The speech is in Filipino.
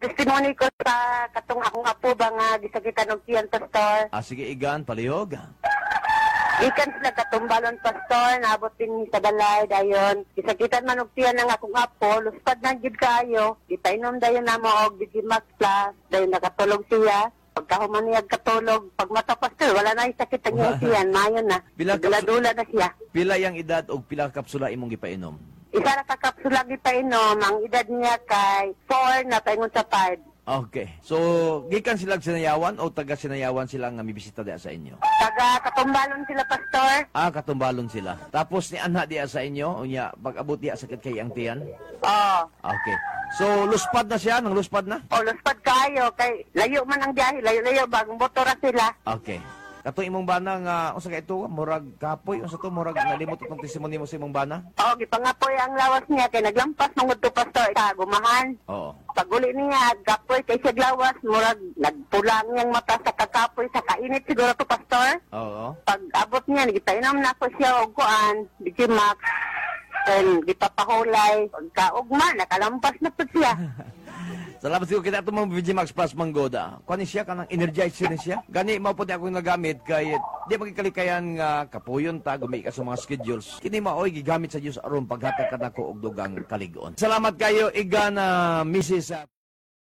testimony ko sa katong akong apo ba nga gisakitan og tiyan, Pastor. Sige, Igan, palihog. Ikan sila katumbalon, Pastor, naabot din sa balay, dayon. Gisakitan man og tiyan ng akong apo, luspad na gid kayo. Ipainom dayon na mo og Digimax Plus, dayon nakatulog siya. Pagkahuman niya katulog, pag mata, Pastor, wala na yung sakit ang iyang tiyan, mayon na. Dula-dula na siya. Pila yang edad o pila kapsula imong gipainom? Isa na ka kapsula gipainom, ang edad niya kay 4 na paingon sa 5. Okay. So, gikan sila Sinayawan o taga Sinayawan sila nga mibisita diya sa inyo? Taga katumbalon sila, Pastor. Katumbalon sila. Tapos ni anha diya sa inyo, unya pag-abot diya sakit kay ang tiyan? Oo. Okay. So, luspad na siya? Nang luspad na? O, luspad kayo. Kay layo man ang biyahe, layo-layo, bagong motora sila. Okay. Kato imong bana nga, unsa ka ito, murag kapoy, unsa to, murag nalimot itong testimony mo sa imong bana? Oo, gipangapoy ang lawas niya, kay naglampas mangod to, Pastor, sa gumahan. Oo. Paguli niya, gapoy kay siya lawas, murag nagpulang niyang mata sa kakapoy, sa kainit siguro to, Pastor. Oo. Pag abot niya, gipainom na ko siya og kuan, Digimax, then gipapahulay, pagkaugma, nakalampas na po siya. Salamat siguro kita itong mga Digimax Plus Manggoda. Kuha ni siya, kanang energizer ni siya. Gani, maupo ako nagamit kay di magkikalikayan nga kapuyon ta, gumi ka sa mga schedules. Kini maoy, gigamit sa Diyos aron paghatag ka na ko og dugang kaligon. Salamat kayo, Igan, Mrs.